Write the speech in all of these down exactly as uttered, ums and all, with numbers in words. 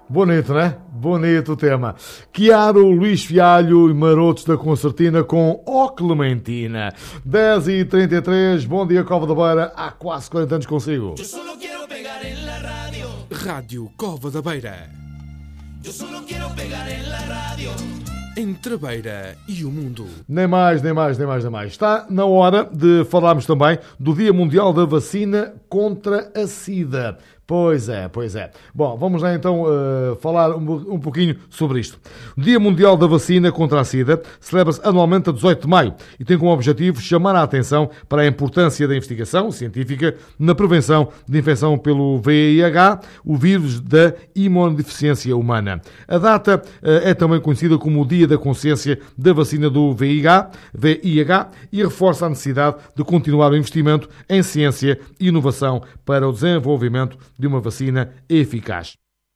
Bonito, né? Bonito o tema. Chiaro, Luís Fialho e Marotos da Concertina com O Clementina. dez e trinta e três, bom dia, Cova da Beira. Há quase quarenta anos consigo. Eu solo quero pegar em la rádio. Rádio Cova da Beira. Eu solo quero pegar em la rádio. Entre a Beira e o mundo. Nem mais, nem mais, nem mais, nem mais. Está na hora de falarmos também do Dia Mundial da Vacina contra a SIDA. Pois é, pois é. Bom, vamos lá então uh, falar um, um pouquinho sobre isto. O Dia Mundial da Vacina contra a SIDA celebra-se anualmente a dezoito de maio e tem como objetivo chamar a atenção para a importância da investigação científica na prevenção de infecção pelo V I H, o vírus da imunodeficiência humana. A data uh, é também conhecida como o Dia da Consciência da Vacina do V I H, V I H e reforça a necessidade de continuar o investimento em ciência e inovação para o desenvolvimento de uma vacina eficaz.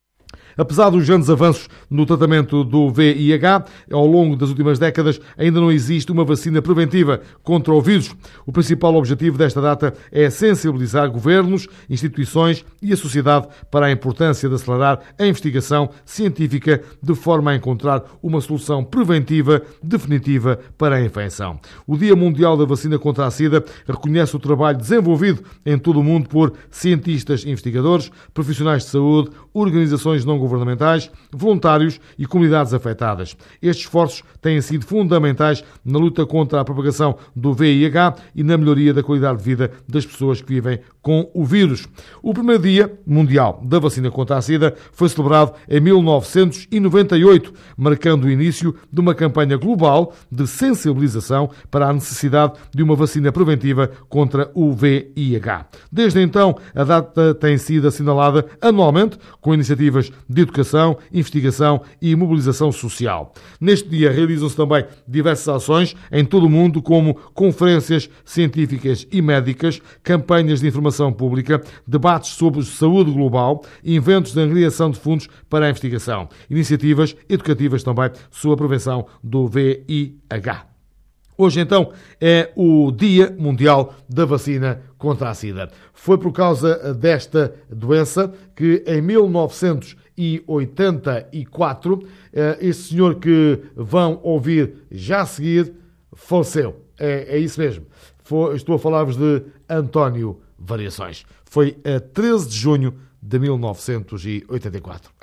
Apesar dos grandes avanços no tratamento do V I H, ao longo das últimas décadas ainda não existe uma vacina preventiva contra o vírus. O principal objetivo desta data é sensibilizar governos, instituições e a sociedade para a importância de acelerar a investigação científica de forma a encontrar uma solução preventiva definitiva para a infecção. O Dia Mundial da Vacina contra a SIDA reconhece o trabalho desenvolvido em todo o mundo por cientistas, investigadores, profissionais de saúde, organizações não governamentais, voluntários e comunidades afetadas. Estes esforços têm sido fundamentais na luta contra a propagação do V I H e na melhoria da qualidade de vida das pessoas que vivem com o vírus. O primeiro Dia Mundial da Vacina contra a SIDA foi celebrado em mil novecentos e noventa e oito, marcando o início de uma campanha global de sensibilização para a necessidade de uma vacina preventiva contra o V I H. Desde então, a data tem sido assinalada anualmente com iniciativas de educação, investigação e mobilização social. Neste dia realizam-se também diversas ações em todo o mundo, como conferências científicas e médicas, campanhas de informação pública, debates sobre saúde global, eventos de angariação de fundos para a investigação, iniciativas educativas também sobre a prevenção do V I H. Hoje, então, é o Dia Mundial da Vacina contra a SIDA. Foi por causa desta doença que, em mil novecentos e oitenta e quatro, este senhor que vão ouvir já a seguir faleceu. É, é isso mesmo. Foi, estou a falar-vos de António Variações. Foi a treze de junho de mil novecentos e oitenta e quatro.